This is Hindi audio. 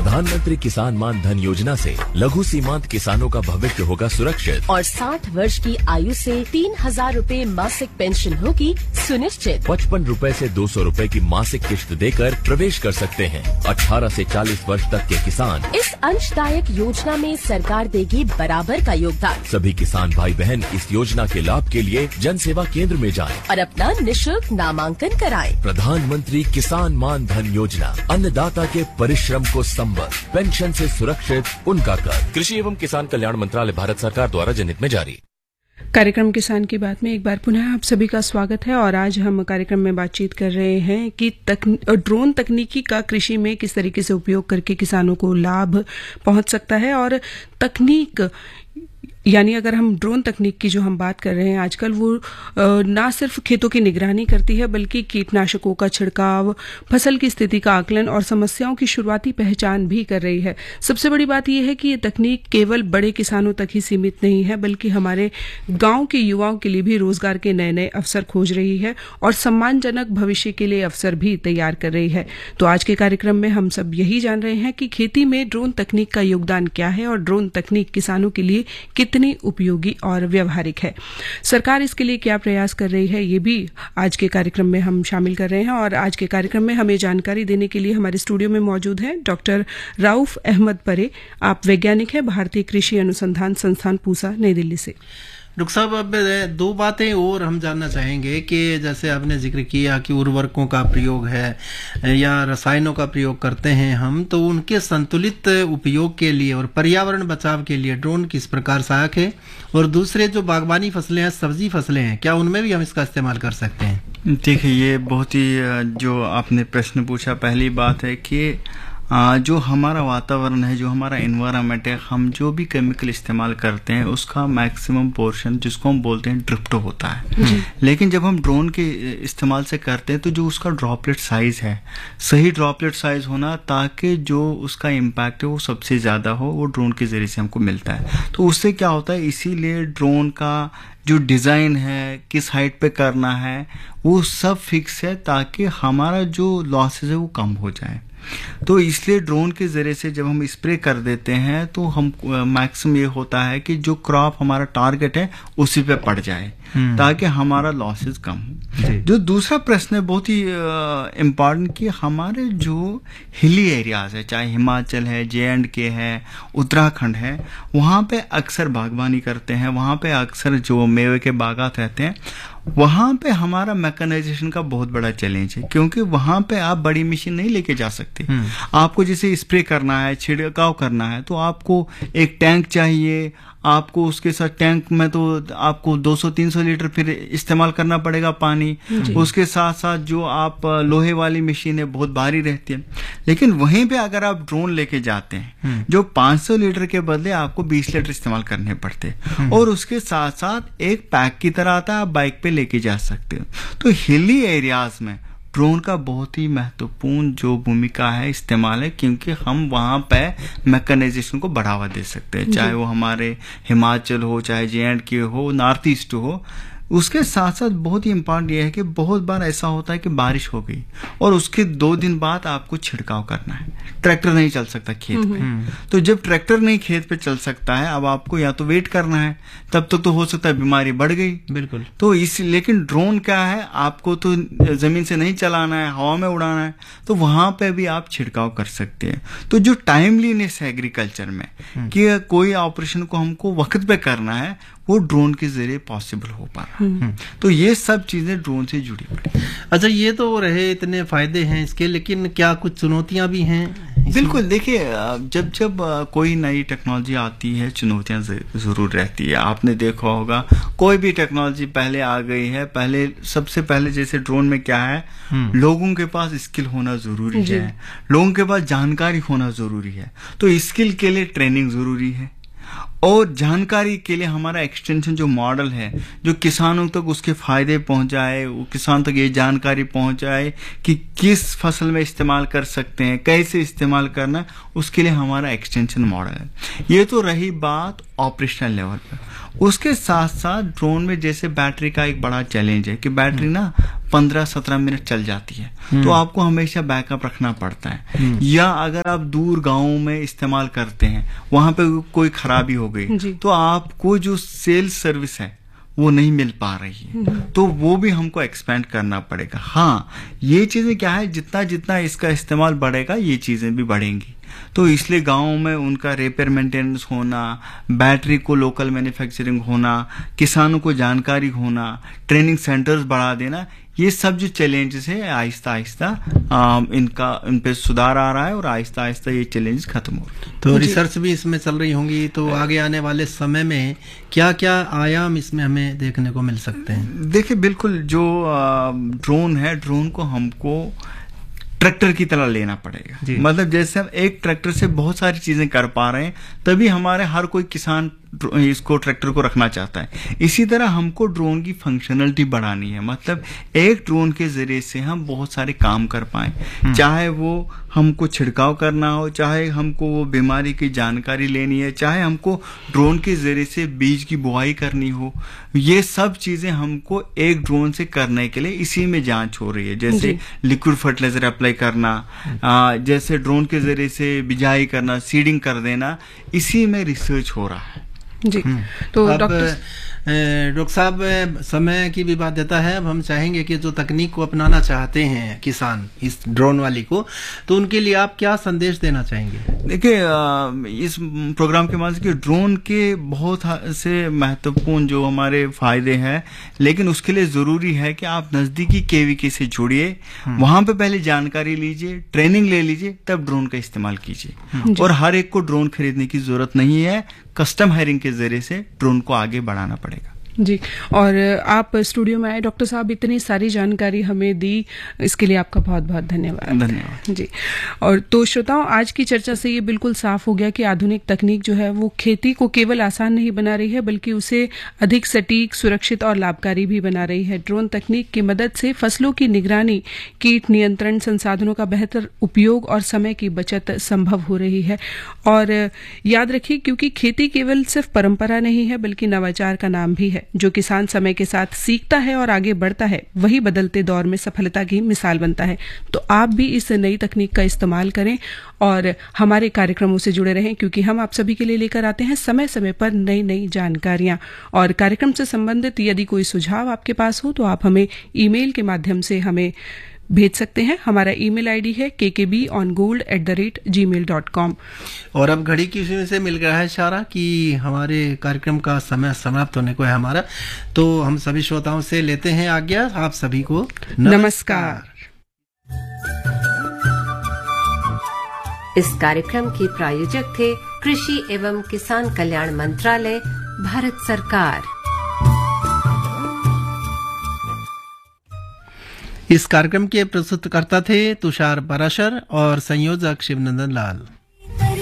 प्रधानमंत्री किसान मान धन योजना से लघु सीमांत किसानों का भविष्य होगा सुरक्षित और 60 वर्ष की आयु से 3,000 रूपए मासिक पेंशन होगी सुनिश्चित। 55 रूपए से 200 रूपए की मासिक किश्त देकर प्रवेश कर सकते हैं। 18 से 40 वर्ष तक के किसान इस अंशदायक योजना में सरकार देगी बराबर का योगदान। सभी किसान भाई बहन इस योजना के लाभ के लिए जन सेवा केंद्र में जाएं और अपना निःशुल्क नामांकन कराएं। प्रधानमंत्री किसान मान धन योजना, अन्नदाता के परिश्रम को संबल, पेंशन से सुरक्षित उनका कर। कृषि एवं किसान कल्याण मंत्रालय, भारत सरकार द्वारा जनहित में जारी। कार्यक्रम किसान की बात में एक बार पुनः आप सभी का स्वागत है। और आज हम कार्यक्रम में बातचीत कर रहे हैं कि ड्रोन तकनीकी का कृषि में किस तरीके से उपयोग करके किसानों को लाभ पहुंच सकता है। और तकनीक यानी अगर हम ड्रोन तकनीक की जो हम बात कर रहे हैं आजकल, वो ना सिर्फ खेतों की निगरानी करती है बल्कि कीटनाशकों का छिड़काव, फसल की स्थिति का आकलन और समस्याओं की शुरुआती पहचान भी कर रही है। सबसे बड़ी बात यह है कि ये तकनीक केवल बड़े किसानों तक ही सीमित नहीं है बल्कि हमारे गांव के युवाओं के लिए भी रोजगार के नए नए अवसर खोज रही है और सम्मानजनक भविष्य के लिए अवसर भी तैयार कर रही है। तो आज के कार्यक्रम में हम सब यही जान रहे हैं कि खेती में ड्रोन तकनीक का योगदान क्या है और ड्रोन तकनीक किसानों के लिए कितनी उपयोगी और व्यवहारिक है। सरकार इसके लिए क्या प्रयास कर रही है, ये भी आज के कार्यक्रम में हम शामिल कर रहे हैं। और आज के कार्यक्रम में हमें जानकारी देने के लिए हमारे स्टूडियो में मौजूद हैं डॉक्टर राउफ अहमद परे। आप वैज्ञानिक हैं भारतीय कृषि अनुसंधान संस्थान पूसा, नई दिल्ली से। डॉक्टर साहब, अब दो बातें और हम जानना चाहेंगे कि जैसे आपने जिक्र किया कि उर्वरकों का प्रयोग है या रसायनों का प्रयोग करते हैं हम, तो उनके संतुलित उपयोग के लिए और पर्यावरण बचाव के लिए ड्रोन किस प्रकार सहायक है। और दूसरे जो बागवानी फसलें हैं, सब्जी फसलें हैं, क्या उनमें भी हम इसका इस्तेमाल कर सकते हैं? देखिए, ये बहुत ही जो आपने प्रश्न पूछा, पहली बात है कि जो हमारा वातावरण है, जो हमारा एनवायरनमेंट है, हम जो भी केमिकल इस्तेमाल करते हैं उसका मैक्सिमम पोर्शन जिसको हम बोलते हैं ड्रिफ्ट होता है। लेकिन जब हम ड्रोन के इस्तेमाल से करते हैं तो जो उसका ड्रॉपलेट साइज है, सही ड्रॉपलेट साइज होना ताकि जो उसका इम्पैक्ट है वो सबसे ज़्यादा हो, वो ड्रोन के ज़रिए से हमको मिलता है। तो उससे क्या होता है, इसीलिए ड्रोन का जो डिज़ाइन है, किस हाइट पे करना है, वो सब फिक्स है ताकि हमारा जो लॉसेज है वो कम हो जाए। तो इसलिए ड्रोन के ज़रिए से जब हम स्प्रे कर देते हैं तो हम मैक्सिमम ये होता है कि जो क्रॉप हमारा टारगेट है उसी पे पड़ जाए ताकि हमारा लॉसेस कम हो। जो दूसरा प्रश्न है बहुत ही इम्पॉर्टेंट कि हमारे जो हिली एरियाज है, चाहे हिमाचल है, J&K है, उत्तराखंड है, वहाँ पे अक्सर बागवानी करते हैं, वहाँ पे अक्सर जो मेवे के बागात रहते हैं, वहाँ पे हमारा मैकेनाइजेशन का बहुत बड़ा चैलेंज है क्योंकि वहाँ पे आप बड़ी मशीन नहीं लेके जा सकते। आपको जैसे स्प्रे करना है, छिड़काव करना है, तो आपको एक टैंक चाहिए। आपको उसके साथ टैंक में तो आपको 200-300 लीटर फिर इस्तेमाल करना पड़ेगा पानी। उसके साथ साथ जो आप लोहे वाली मशीन है बहुत भारी रहती है। लेकिन वहीं पे अगर आप ड्रोन लेके जाते हैं जो 500 लीटर के बदले आपको 20 लीटर इस्तेमाल करने पड़ते हैं और उसके साथ साथ एक पैक की तरह आता है, आप बाइक पे लेके जा सकते हो। तो हिली एरियाज में ड्रोन का बहुत ही महत्वपूर्ण जो भूमिका है, इस्तेमाल है, क्योंकि हम वहाँ पे मैकेनाइजेशन को बढ़ावा दे सकते हैं, चाहे वो हमारे हिमाचल हो, चाहे J&K हो, नॉर्थ ईस्ट हो। उसके साथ साथ बहुत ही इम्पोर्टेंट ये है कि बहुत बार ऐसा होता है कि बारिश हो गई और उसके 2 दिन बाद आपको छिड़काव करना है, ट्रैक्टर नहीं चल सकता खेत में। तो जब ट्रैक्टर नहीं खेत पे चल सकता है, अब आपको या तो वेट करना है, तब तक तो हो सकता है बीमारी बढ़ गई। बिल्कुल। तो लेकिन ड्रोन क्या है, आपको तो जमीन से नहीं चलाना है, हवा में उड़ाना है, तो वहां पे भी आप छिड़काव कर सकते हैं। तो जो टाइमलीनेस है एग्रीकल्चर में कि कोई ऑपरेशन को हमको वक्त पे करना है, वो ड्रोन के जरिए पॉसिबल हो पा रहा है। तो ये सब चीजें ड्रोन से जुड़ी पड़ी। अच्छा, ये तो रहे इतने फायदे हैं इसके, लेकिन क्या कुछ चुनौतियां भी हैं? बिल्कुल। देखिए, जब कोई नई टेक्नोलॉजी आती है, चुनौतियां जरूर रहती है। आपने देखा होगा कोई भी टेक्नोलॉजी पहले आ गई है, सबसे पहले जैसे ड्रोन में क्या है, लोगों के पास स्किल होना जरूरी है, लोगों के पास जानकारी होना जरूरी है। तो स्किल के लिए ट्रेनिंग जरूरी है और जानकारी के लिए हमारा एक्सटेंशन जो मॉडल है, जो किसानों तक उसके फायदे पहुंचाए, वो किसान तक ये जानकारी पहुंचाए कि किस फसल में इस्तेमाल कर सकते हैं, कैसे इस्तेमाल करना, उसके लिए हमारा एक्सटेंशन मॉडल है। ये तो रही बात ऑपरेशनल लेवल पर। उसके साथ साथ ड्रोन में जैसे बैटरी का एक बड़ा चैलेंज है कि बैटरी ना 15-17 मिनट चल जाती है, तो आपको हमेशा बैकअप रखना पड़ता है। या अगर आप दूर गांवों में इस्तेमाल करते हैं, वहां पे कोई खराबी हो गई तो आपको जो सेल्स सर्विस है वो नहीं मिल पा रही है, तो वो भी हमको एक्सपेंड करना पड़ेगा। हाँ, ये चीजें क्या है, जितना जितना इसका इस्तेमाल बढ़ेगा ये चीजें भी बढ़ेंगी। तो इसलिए गांवों में उनका रिपेयर मेंटेनेंस होना, बैटरी को लोकल मैन्युफैक्चरिंग होना, किसानों को जानकारी होना, ट्रेनिंग सेंटर्स बढ़ा देना, ये सब जो चैलेंजेस है आहिस्ता आहिस्ता इन पे सुधार आ रहा है और आहिस्ता आहिस्ता ये चैलेंज खत्म हो रहे हैं। तो रिसर्च भी इसमें चल रही होंगी, तो आगे आने वाले समय में क्या क्या आयाम इसमें हमें देखने को मिल सकते हैं? देखिए, बिल्कुल जो ड्रोन है, ड्रोन को हमको ट्रैक्टर की तरह लेना पड़ेगा। मतलब जैसे हम एक ट्रैक्टर से बहुत सारी चीजें कर पा रहे हैं, तभी हमारे हर कोई किसान इसको ट्रैक्टर को रखना चाहता है। इसी तरह हमको ड्रोन की फंक्शनलिटी बढ़ानी है, मतलब एक ड्रोन के जरिए से हम बहुत सारे काम कर पाए, चाहे वो हमको छिड़काव करना हो, चाहे हमको वो बीमारी की जानकारी लेनी है, चाहे हमको ड्रोन के जरिए से बीज की बुआई करनी हो, ये सब चीजें हमको एक ड्रोन से करने के लिए इसी में जांच हो रही है। जैसे लिक्विड फर्टिलाइजर अप्लाई करना, जैसे ड्रोन के जरिए से बिजाई करना, सीडिंग कर देना, इसी में रिसर्च हो रहा है जी। तो डॉक्टर साहब, समय की भी बात देता है। अब हम चाहेंगे कि जो तकनीक को अपनाना चाहते हैं किसान इस ड्रोन वाली को, तो उनके लिए आप क्या संदेश देना चाहेंगे? देखिए, इस प्रोग्राम के माध्यम से ड्रोन के बहुत से महत्वपूर्ण जो हमारे फायदे हैं, लेकिन उसके लिए जरूरी है कि आप नजदीकी केवीके से जुड़िए, वहां पे पहले जानकारी लीजिए, ट्रेनिंग ले लीजिए, तब ड्रोन का इस्तेमाल कीजिए। और हर एक को ड्रोन खरीदने की जरूरत नहीं है, कस्टम हायरिंग के जरिए से ड्रोन को आगे बढ़ाना पड़ेगा। जी, और आप स्टूडियो में आए डॉक्टर साहब, इतनी सारी जानकारी हमें दी, इसके लिए आपका बहुत बहुत धन्यवाद। धन्यवाद जी। और तो श्रोताओं, आज की चर्चा से ये बिल्कुल साफ हो गया कि आधुनिक तकनीक जो है वो खेती को केवल आसान नहीं बना रही है, बल्कि उसे अधिक सटीक, सुरक्षित और लाभकारी भी बना रही है। ड्रोन तकनीक की मदद से फसलों की निगरानी, कीट नियंत्रण, संसाधनों का बेहतर उपयोग और समय की बचत संभव हो रही है। और याद रखिए, क्योंकि खेती केवल सिर्फ परंपरा नहीं है, बल्कि नवाचार का नाम भी है। जो किसान समय के साथ सीखता है और आगे बढ़ता है, वही बदलते दौर में सफलता की मिसाल बनता है। तो आप भी इस नई तकनीक का इस्तेमाल करें और हमारे कार्यक्रमों से जुड़े रहें, क्योंकि हम आप सभी के लिए लेकर आते हैं समय समय पर नई नई जानकारियां। और कार्यक्रम से संबंधित यदि कोई सुझाव आपके पास हो तो आप हमें ईमेल के माध्यम से हमें भेज सकते हैं। हमारा ईमेल आईडी है kkbongold@gmail.com। और अब घड़ी की उसी से मिल गया है इशारा कि हमारे कार्यक्रम का समय समाप्त होने को है हमारा, तो हम सभी श्रोताओं से लेते हैं आज्ञा। आप सभी को नमस्कार। इस कार्यक्रम के प्रायोजक थे कृषि एवं किसान कल्याण मंत्रालय, भारत सरकार। इस कार्यक्रम के प्रस्तुतकर्ता थे तुषार पराशर और संयोजक शिवनंदन लाल।